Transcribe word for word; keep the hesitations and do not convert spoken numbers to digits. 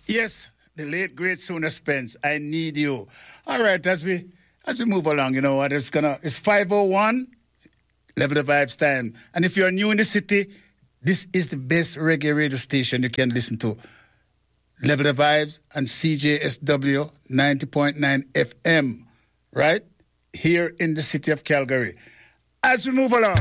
Yes, the late great Sona Spence. I need you. All right, as we as we move along, you know what? It's gonna it's five oh one, Level the Vibes time. And if you're new in the city, this is the best reggae radio station you can listen to. Level the Vibes and C J S W ninety point nine F M, right? Here in the city of Calgary. As we move along.